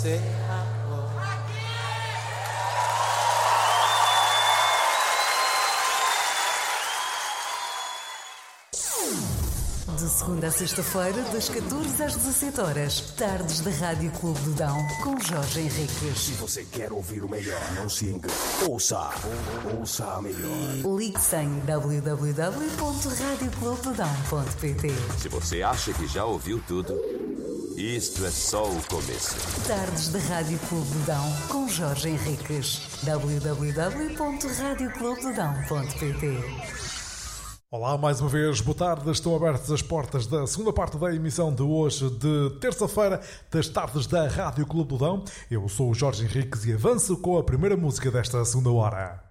você amor. De segunda a sexta-feira, das 14 às 17 horas, tardes da Rádio Clube do Dão, com Jorge Henriques. Se você quer ouvir o melhor, não se engane. Ouça a melhor. Ligue-se em www.radioclubedodão.pt. Se você acha que já ouviu tudo, isto é só o começo. Tardes da Rádio Clube do Dão, com Jorge Henriques. www.radioclubedodão.pt. Olá, mais uma vez, boa tarde. Estão abertas as portas da segunda parte da emissão de hoje, de terça-feira, das tardes da Rádio Clube do Dão. Eu sou o Jorge Henriques e avanço com a primeira música desta segunda hora.